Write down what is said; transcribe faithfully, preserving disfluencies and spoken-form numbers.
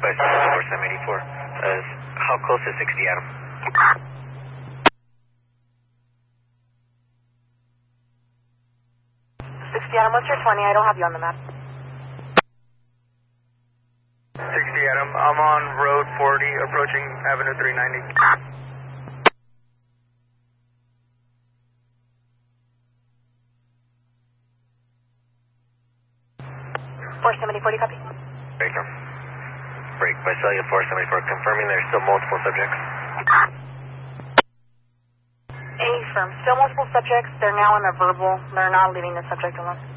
By four seven eighty-four. Uh, how close is sixty, Adam? sixty, Adam, what's your twenty? I don't have you on the map. sixty, Adam. I'm on Road forty, approaching Avenue three ninety. four seventy, forty, copy. Breaker. Break by cellular four seventy-four, confirming there's still multiple subjects. A firm. Still multiple subjects. They're now in a verbal. They're not leaving the subject alone.